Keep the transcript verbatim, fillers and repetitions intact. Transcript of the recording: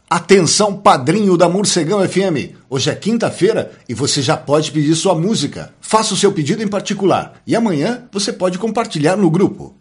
Atenção, padrinho da Morcegão F M. Hoje é quinta-feira e você já pode pedir sua música. Faça o seu pedido em particular e amanhã você pode compartilhar no grupo.